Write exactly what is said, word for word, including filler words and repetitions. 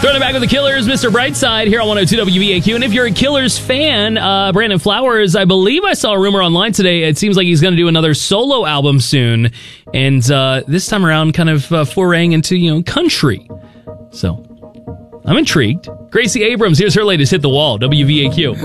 Throwing it back with the Killers, Mister Brightside here on one oh two W V A Q. And if you're a Killers fan, uh, Brandon Flowers, I believe I saw a rumor online today. It seems like he's going to do another solo album soon. And uh, this time around, kind of uh, foraying into, you know, country. So I'm intrigued. Gracie Abrams, here's her latest Hit the Wall, W V A Q.